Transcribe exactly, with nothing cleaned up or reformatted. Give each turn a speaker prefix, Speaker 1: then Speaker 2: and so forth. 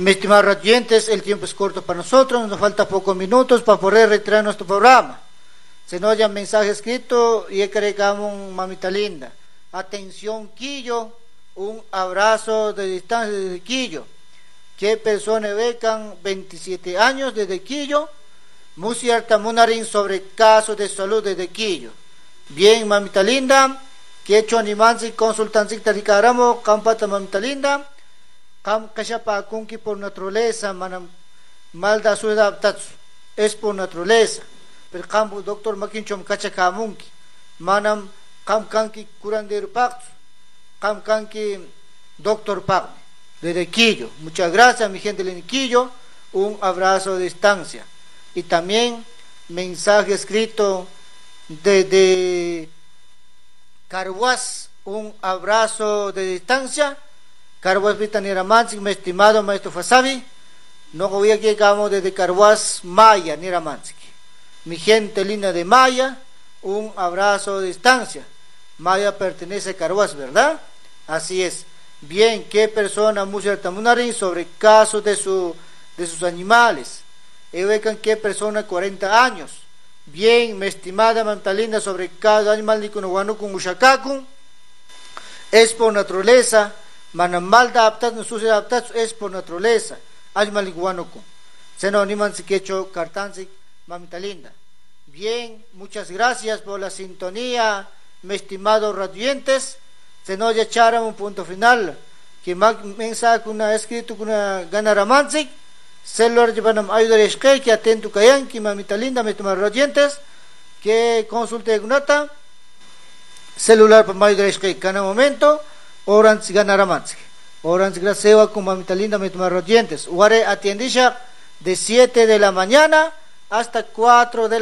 Speaker 1: Mis estimados oyentes, el tiempo es corto para nosotros, nos falta pocos minutos para poder retirar nuestro programa. Se nos oye mensaje escrito y cargamos, mamita linda. Atención, Quillo, un abrazo de distancia desde Quillo. ¿Qué personas becan veintisiete años desde Quillo? Musiarta Munarín sobre casos de salud desde Quillo. Bien, mamita linda, que hecho animansi consultansi taricaramo, campata mamita linda. Kam kashapa kunki por naturaleza, manam malda su adaptatsu, es por naturaleza. Pero campo doctor makinchom kachakamunki, manam kam kanki curandero pactu, kam kanki doctor pactu, desde Quillo. Muchas gracias, mi gente de Quillo, un abrazo de distancia. Y también mensaje escrito desde Carhuaz, un abrazo de distancia. Carhuaz Vitanera Manzik, mi estimado maestro Fasabi, no voy a llegamos desde Carhuaz, Maya, Nira Manzik. Mi gente linda de Maya, un abrazo de distancia. Maya pertenece a Carhuaz, ¿verdad? Así es. Bien, ¿qué persona Musia Tamunarín sobre casos de, su, de sus animales? Evecan, ¿qué persona cuarenta años? Bien, mi estimada mamita linda sobre casos de animal de Kunuguanu con Ushakakun, es por naturaleza. Manam malda adaptados, no sucia adaptados, es por naturaleza. Animal iguanuco. Se no animan si quecho cartansi, mamita linda. Bien, muchas gracias por la sintonía, mis estimados radiantes. Se nos echara un punto final. Que mensaje una escrito con una gana ramanzik. Celular llevan ayudar a que atento cayan, que mamita linda, mis estimados radiantes. Que consulte gunata. Celular para ayudar a cada momento. Orange ganara manzik. Orange gracias con mamita linda, mis estimados radiantes. Uare atiendisha de siete de la mañana hasta cuatro de la